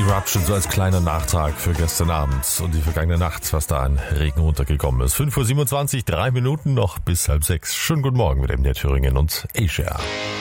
Eruption so als kleiner Nachtrag für gestern Abend und die vergangene Nacht, was da an Regen runtergekommen ist. 5:27 Uhr, 3 Minuten noch bis 5:30. Schönen guten Morgen mit MDR Thüringen und Asia.